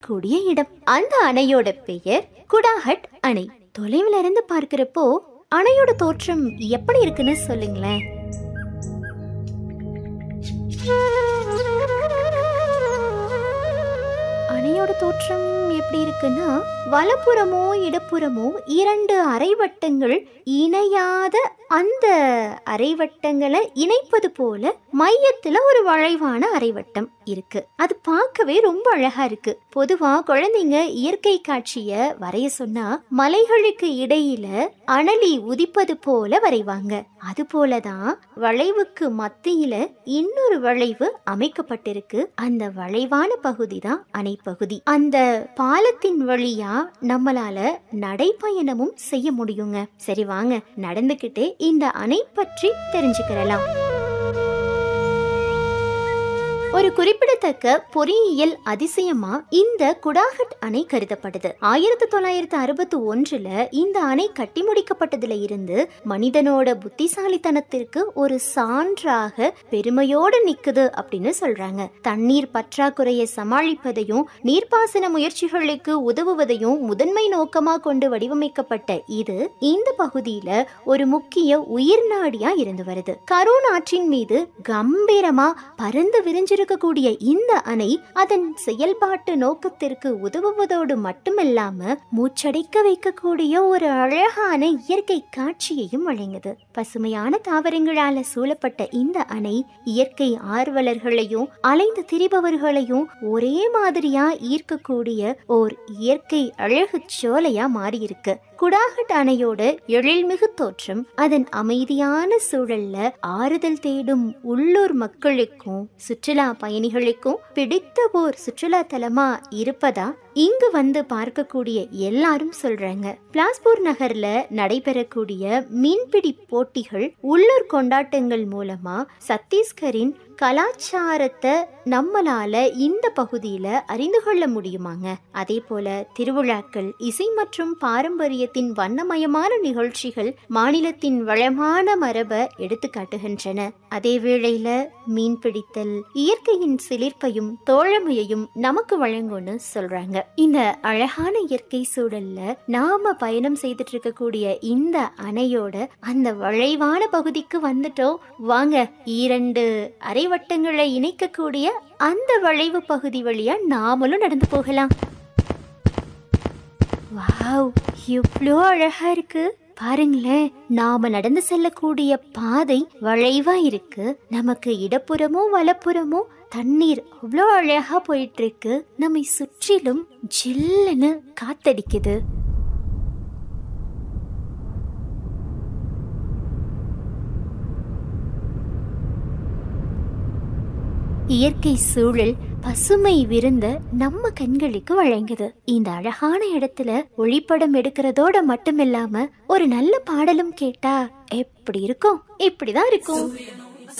கூடிய இடம். அந்த அணையோட பெயர் குடாஹட் அணை. தொலைவில் இருந்து பார்க்கிறப்போ அணையோட தோற்றம் எப்படி இருக்குன்னு சொல்லுங்களேன். அணையோட தோற்றம் எப்படி இருக்குன்னா, வலப்புறமோ இடப்புறமோ 2 அரைவட்டங்கள் இணையாத அந்த அரைவட்டங்களை இணைப்பது போல மையத்துல ஒரு வளைவான அரைவட்டம் இருக்கு. அது பார்க்கவே ரொம்ப அழகா இருக்கு. பொதுவா குழந்தைங்க இயற்கை காட்சிய வரைய சொன்னா மலைகளுக்கு இடையில அனலி உதிப்பது போல வரைவாங்க. அது போலதான் வளைவுக்கு மத்தியில இன்னொரு வளைவு அமைக்கப்பட்டிருக்கு. அந்த வளைவான பகுதி தான் அணை பகுதி. அந்த பாலத்தின் வழியா நம்மளால நடைப்பயணமும் செய்ய முடியுங்க. சரி வாங்க, நடந்துகிட்டே இந்த அணை பற்றி தெரிஞ்சுக்கலாம். ஒரு குறிப்பிடத்தக்க பொறியியல் அதிசயமா இந்த குடாஹட் அணை கருதப்படுது. 1961 இந்த அணை கட்டி முடிக்கப்பட்டதுல இருந்து மனிதனோட புத்திசாலித்தனத்திற்கு ஒரு சான்றாக பெருமையோடு நிக்குது அப்படின்னு சொல்றாங்க. தண்ணீர் பற்றாக்குறையை சமாளிப்பதையும் நீர்ப்பாசன முயற்சிகளுக்கு உதவுவதையும் முதன்மை நோக்கமா கொண்டு வடிவமைக்கப்பட்ட இது இந்த பகுதியில ஒரு முக்கிய உயிர் நாடியா இருந்து வருது. கரோன் ஆற்றின் மீது கம்பீரமா பறந்து விரிஞ்சிருக்கக்கூடிய இந்த அணை அதன் செயல்பாட்டு நோக்கத்திற்கு உதவுவதோடு மட்டுமில்லாம மூச்சடைக்க வைக்கக்கூடிய ஒரு அழகான இயற்கை காட்சியையும் வழங்குது. பசுமையான தாவரங்களால சூழப்பட்ட இந்த அணை இயற்கை ஆர்வலர்களையும் அலைந்து திரிபவர்களையும் ஒரே மாதிரியா ஈர்க்கக்கூடிய ஓர் இயற்கை அழகு சோலையா மாறியிருக்கு. குடாஹட் அணையோட எழில்மிகு தோற்றம் அதன் அமைதியான சூழல்ல ஆறுதல் தேடும் உள்ளூர் மக்களுக்கும் சுற்றுலா பயணிகளுக்கும் பிடித்த ஓர் சுற்றுலா தலமா இருப்பதா இங்கு வந்து பார்க்கக்கூடிய எல்லாரும் சொல்றாங்க. பிலாஸ்பூர் நகர்ல நடைபெறக்கூடிய மீன்பிடி போட்டிகள், உள்ளூர் கொண்டாட்டங்கள் மூலமா சத்தீஸ்கரின் கலாச்சாரத்தை நம்மளால இந்த பகுதியில அறிந்து கொள்ள முடியுமாங்க. அதே போல திருவிழாக்கள், இசை மற்றும் பாரம்பரியத்தின் வண்ணமயமான நிகழ்ச்சிகள் மாநிலத்தின் வளமான மரபை எடுத்து காட்டுகின்றன. அதே வேளையில மீன்பிடித்தல் இயற்கையின் சிலிர்ப்பையும் தோழமையையும் நமக்கு வழங்கும்னு சொல்றாங்க. இந்த அழகான இயற்கை சூழல்ல நாம பயணம் செய்துட்டு இருக்கக்கூடிய இந்த அணையோட அந்த வளைவான பகுதிக்கு வந்துட்டோம். வாங்க, 2 அரைவட்டங்களை இணைக்கக்கூடிய அந்த வளைவு பகுதி வழியா நாமளும் நடந்து போகலாம். வாவ், எவ்வளோ அழகா இருக்கு பாருங்களேன். நாம நடந்து செல்லக்கூடிய பாதை வளைவா இருக்கு. நமக்கு இடப்புறமோ வலப்புறமோ தண்ணீர் அவ்வளோ அழகா போயிட்டு இருக்கு. நம்மை சுற்றிலும் ஜில்லுன்னு காத்தடிக்குது. இயற்கை சூழல் பசுமை விருந்த நம்ம கண்களுக்கு வழங்குது. இந்த அழகான இடத்துல ஒளிப்படம் எடுக்கிறதோட மட்டுமில்லாம ஒரு நல்ல பாடலும் கேட்டா எப்படி இருக்கும்? இப்படிதான் இருக்கும்.